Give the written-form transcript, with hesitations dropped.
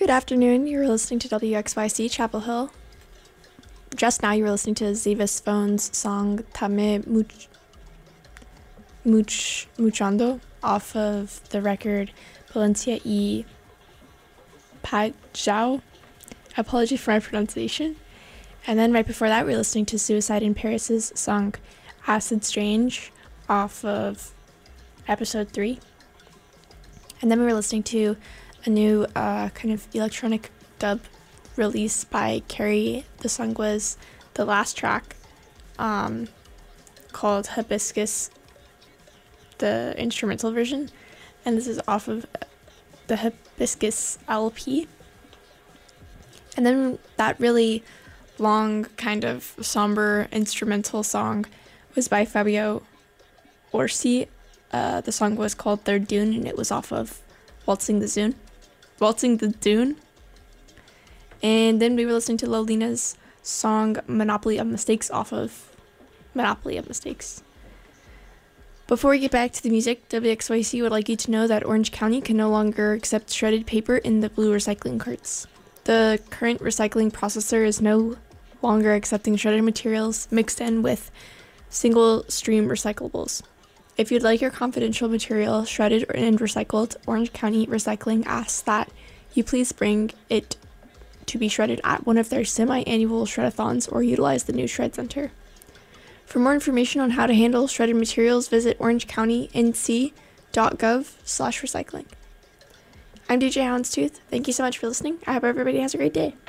Good afternoon. You're listening to WXYC Chapel Hill. Just now you were listening to Ziva's Phone's song Tame Muchando off of the record Valencia y Pajao. Apology for my pronunciation. And then right before that we were listening to Suicide in Paris's song Acid Strange off of episode 3. And then we were listening to a new kind of electronic dub release by Carrie. The song was the last track, called Hibiscus, the instrumental version, and this is off of the Hibiscus LP. And then that really long kind of somber instrumental song was by Fabio Orsi. The song was called Third Dune, and it was off of Waltzing the Dune. And then we were listening to Lolina's song Monopoly of Mistakes off of Monopoly of Mistakes. Before we get back to the music, WXYC would like you to know that Orange County can no longer accept shredded paper in the blue recycling carts. The current recycling processor is no longer accepting shredded materials mixed in with single-stream recyclables. If you'd like your confidential material shredded and recycled, Orange County Recycling asks that you please bring it to be shredded at one of their semi-annual shredathons or utilize the new Shred Center. For more information on how to handle shredded materials, visit orangecountync.gov/recycling. I'm DJ Houndstooth. Thank you so much for listening. I hope everybody has a great day.